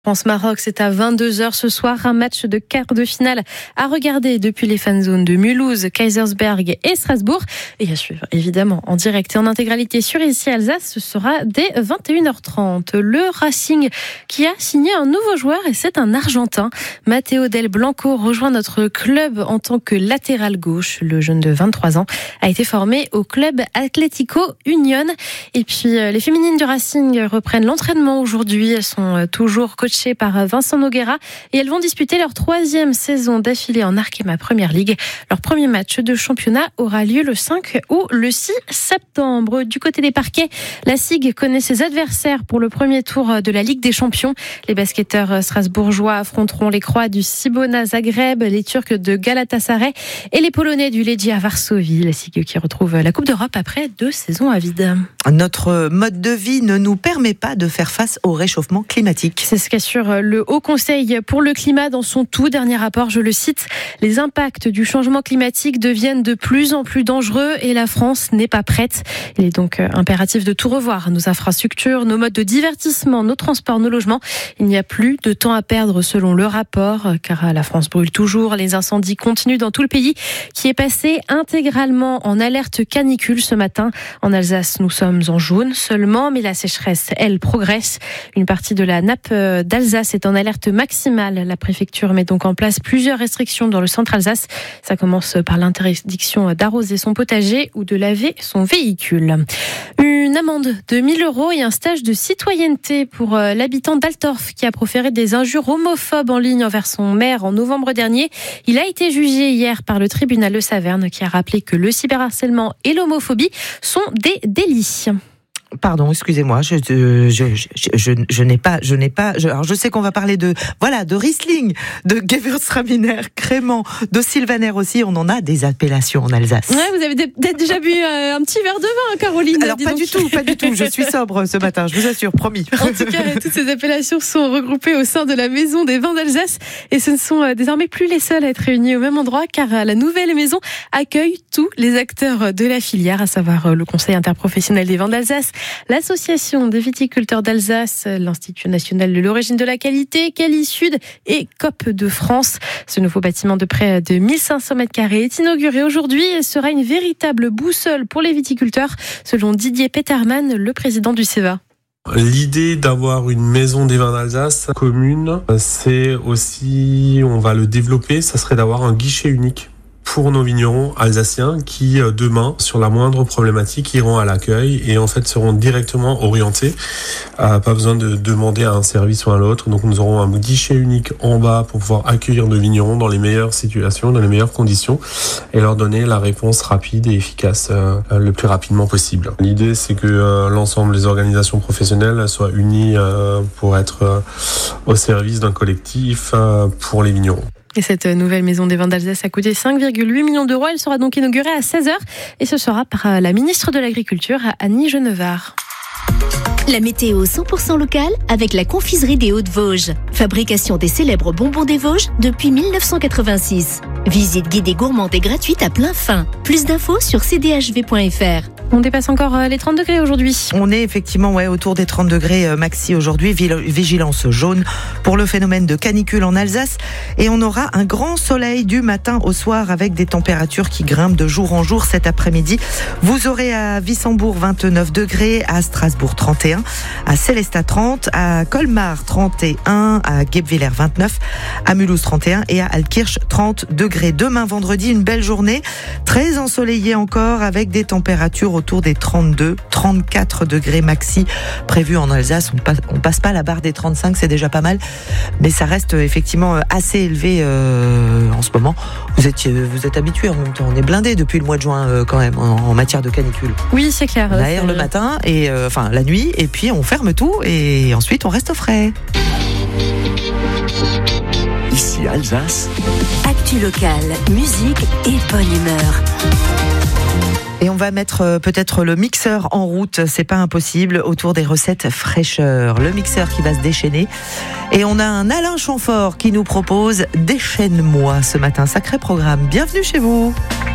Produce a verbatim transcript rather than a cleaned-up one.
France-Maroc, c'est à vingt-deux heures ce soir, un match de quart de finale à regarder depuis les fan zones de Mulhouse, Kaysersberg et Strasbourg. Et à suivre évidemment en direct et en intégralité sur Ici Alsace, ce sera dès vingt et une heures trente. Le Racing qui a signé un nouveau joueur et c'est un Argentin. Matteo Del Blanco rejoint notre club en tant que latéral gauche. Le jeune de vingt-trois ans a été formé au club Atlético Union. Et puis les féminines du Racing reprennent l'entraînement aujourd'hui. Elles sont toujours coachées par Vincent Noguera et elles vont disputer leur troisième saison d'affilée en Arkema Première Ligue. Leur premier match de championnat aura lieu le cinq ou le six septembre. Du côté des parquets, la S I G connaît ses adversaires pour le premier tour de la Ligue des Champions. Les basketteurs strasbourgeois affronteront les Croates du Cibona Zagreb, les Turcs de Galatasaray et les Polonais du Legia Varsovie. La S I G qui retrouve la Coupe d'Europe après deux saisons à vide. Notre mode de vie ne nous permet pas de faire face au réchauffement climatique. C'est ce qu'assure le Haut Conseil pour le climat dans son tout dernier rapport. Je le cite, les impacts du changement climatique deviennent de plus en plus dangereux et la France n'est pas prête. Il est donc impératif de tout revoir, nos infrastructures, nos modes de divertissement, nos transports, nos logements. Il n'y a plus de temps à perdre selon le rapport, car la France brûle toujours. Les incendies continuent dans tout le pays, qui est passé intégralement en alerte canicule ce matin. En Alsace, nous sommes en jaune seulement, mais la sécheresse, elle, progresse. Une partie de la nappe d'Alsace est en alerte maximale. La préfecture met donc en place plusieurs restrictions dans le centre Alsace. Ça commence par l'interdiction d'arroser son potager ou de laver son véhicule. Une amende de mille euros et un stage de citoyenneté pour l'habitant d'Altorf qui a proféré des injures homophobes en ligne envers son maire en novembre dernier. Il a été jugé hier par le tribunal de Saverne qui a rappelé que le cyberharcèlement et l'homophobie sont des délits. Pardon, excusez-moi, je, je, je, je, je, je n'ai pas, je n'ai pas, je, alors je sais qu'on va parler de, voilà, de Riesling, de Gewürztraminer, Crément, de Sylvaner aussi, on en a des appellations en Alsace. Ouais, vous avez peut-être déjà bu euh, un petit verre de vin, Caroline. Alors pas donc. du tout, pas du tout, je suis sobre ce matin, je vous assure, promis. En tout cas, toutes ces appellations sont regroupées au sein de la Maison des vins d'Alsace et ce ne sont euh, désormais plus les seuls à être réunis au même endroit car euh, la nouvelle maison accueille tous les acteurs de la filière, à savoir euh, le Conseil interprofessionnel des vins d'Alsace, l'Association des viticulteurs d'Alsace, l'Institut national de l'origine de la qualité, Cali Sud et C O P de France. Ce nouveau bâtiment de près de mille cinq cents mètres carrés est inauguré aujourd'hui et sera une véritable boussole pour les viticulteurs, selon Didier Petermann, le président du C E V A. L'idée d'avoir une maison des vins d'Alsace commune, c'est aussi, on va le développer, ça serait d'avoir un guichet unique pour nos vignerons alsaciens qui, demain, sur la moindre problématique, iront à l'accueil et en fait seront directement orientés. Euh, pas besoin de demander à un service ou à l'autre. Donc nous aurons un guichet unique en bas pour pouvoir accueillir nos vignerons dans les meilleures situations, dans les meilleures conditions et leur donner la réponse rapide et efficace euh, le plus rapidement possible. L'idée, c'est que euh, l'ensemble des organisations professionnelles soient unies euh, pour être euh, au service d'un collectif euh, pour les vignerons. Et cette nouvelle maison des vins d'Alsace a coûté cinq virgule huit millions d'euros. Elle sera donc inaugurée à seize heures et ce sera par la ministre de l'Agriculture, Annie Genevard. La météo cent pour cent locale avec la confiserie des Hauts-de-Vosges. Fabrication des célèbres bonbons des Vosges depuis mille neuf cent quatre-vingt-six. Visite guidée gourmande et gratuite à plein fin. Plus d'infos sur c d h v point f r. On dépasse encore les trente degrés aujourd'hui. On est effectivement ouais, autour des trente degrés maxi aujourd'hui. Vigilance jaune pour le phénomène de canicule en Alsace. Et on aura un grand soleil du matin au soir avec des températures qui grimpent de jour en jour cet après-midi. Vous aurez à Wissembourg vingt-neuf degrés, à Strasbourg trente et un, à Sélestat trente, à Colmar trente et un, à Guebwiller vingt-neuf, à Mulhouse trente et un et à Altkirch trente degrés. Demain vendredi, une belle journée, très ensoleillée encore avec des températures autour des trente-deux, trente-quatre degrés maxi prévus en Alsace. On passe, on passe pas la barre des trente-cinq, c'est déjà pas mal, mais ça reste effectivement assez élevé euh, en ce moment. Vous êtes, vous êtes habitués en même temps. On est blindés depuis le mois de juin euh, quand même en, en matière de canicule. Oui, c'est clair. On aère le matin et euh, enfin la nuit et puis on ferme tout et ensuite on reste au frais. Ici Alsace. Actu locale, musique et bonne humeur. Et on va mettre euh, peut-être le mixeur en route, c'est pas impossible, autour des recettes fraîcheur. Le mixeur qui va se déchaîner. Et on a un Alain Chamfort qui nous propose Déchaîne-moi ce matin. Sacré programme. Bienvenue chez vous.